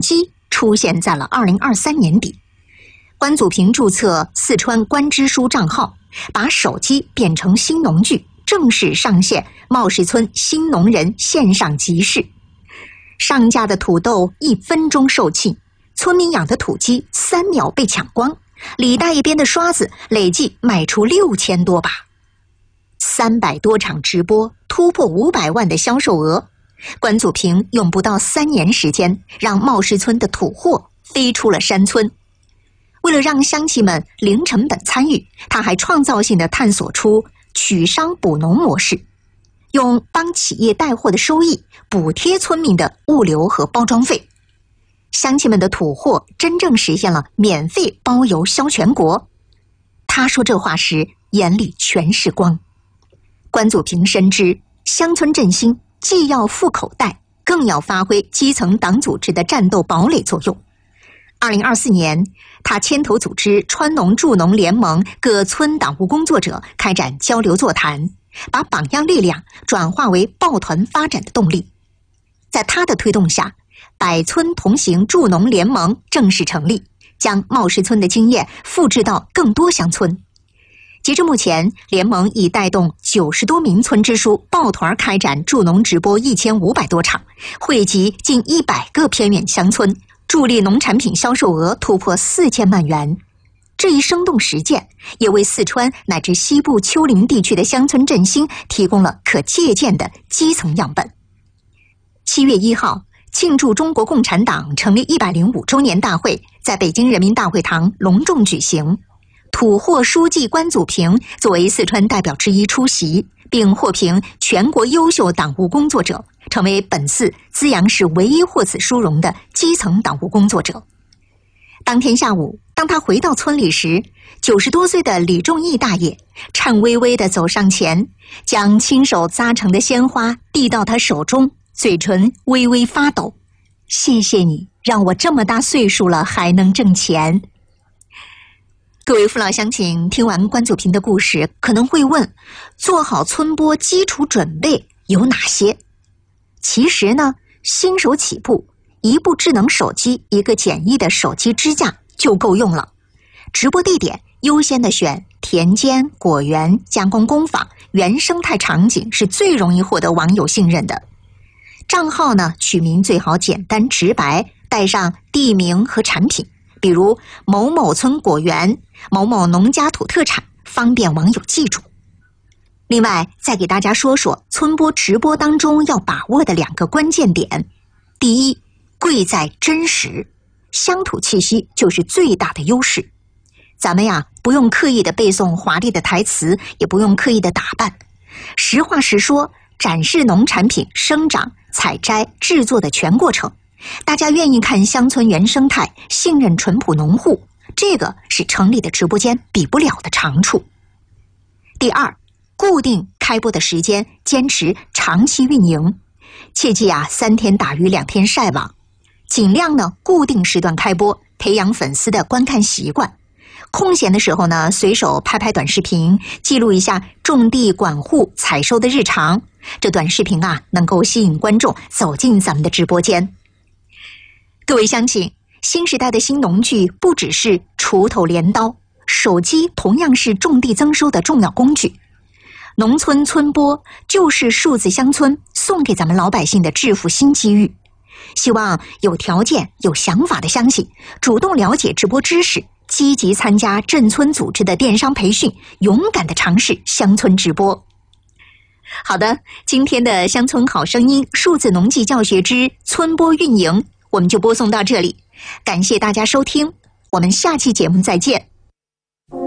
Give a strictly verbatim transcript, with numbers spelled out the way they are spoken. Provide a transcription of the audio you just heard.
机出现在了二零二三年底。关祖平注册四川关支书账号，把手机变成新农具，正式上线茂石村新农人线上集市。上架的土豆一分钟售罄，村民养的土鸡三秒被抢光，李大一边的刷子累计卖出六千多把。三百多场直播突破五百万的销售额，关祖平用不到三年时间，让茂石村的土货飞出了山村。为了让乡亲们零成本参与，他还创造性地探索出取商补农模式，用帮企业带货的收益补贴村民的物流和包装费。乡亲们的土货真正实现了免费包邮销全国。他说这话时眼里全是光。关祖平深知乡村振兴既要富口袋，更要发挥基层党组织的战斗堡垒作用。二零二四年，他牵头组织川农助农联盟各村党务工作者开展交流座谈，把榜样力量转化为抱团发展的动力。在他的推动下，百村同行助农联盟正式成立，将茂石村的经验复制到更多乡村。截至目前，联盟已带动九十多名村支书抱团开展助农直播一千五百多场，惠及近一百个偏远乡村，助力农产品销售额突破四千万元。这一生动实践也为四川乃至西部丘陵地区的乡村振兴提供了可借鉴的基层样本。七月一号，庆祝中国共产党成立一百零五周年大会在北京人民大会堂隆重举行。土货书记关祖平作为四川代表之一出席，并获评全国优秀党务工作者，成为本次资阳市唯一获此殊荣的基层党务工作者。当天下午，当他回到村里时，九十多岁的李仲义大爷颤巍巍地走上前，将亲手扎成的鲜花递到他手中，嘴唇微微发抖。谢谢你，让我这么大岁数了还能挣钱。各位父老乡亲，听完关祖平的故事，可能会问，做好村播基础准备有哪些？其实呢，新手起步，一部智能手机，一个简易的手机支架就够用了。直播地点优先的选田间、果园、加工工坊、原生态场景，是最容易获得网友信任的。账号呢，取名最好简单直白，带上地名和产品，比如某某村果园、某某农家土特产，方便网友记住。另外，再给大家说说村播直播当中要把握的两个关键点。第一，贵在真实，乡土气息就是最大的优势。咱们呀，不用刻意的背诵华丽的台词，也不用刻意的打扮，实话实说，展示农产品生长、采摘、制作的全过程。大家愿意看乡村原生态，信任淳朴农户，这个是城里的直播间比不了的长处。第二，固定开播的时间，坚持长期运营，切记啊，三天打鱼两天晒网，尽量呢固定时段开播，培养粉丝的观看习惯。空闲的时候呢，随手拍拍短视频，记录一下种地、管护、采收的日常。这短视频啊，能够吸引观众走进咱们的直播间。各位乡亲，新时代的新农具不只是锄头镰刀，手机同样是种地增收的重要工具。农村村播就是数字乡村送给咱们老百姓的致富新机遇。希望有条件、有想法的乡亲主动了解直播知识，积极参加镇村组织的电商培训，勇敢地尝试乡村直播。好的，今天的乡村好声音数字农技教学之村播运营，我们就播送到这里。感谢大家收听，我们下期节目再见。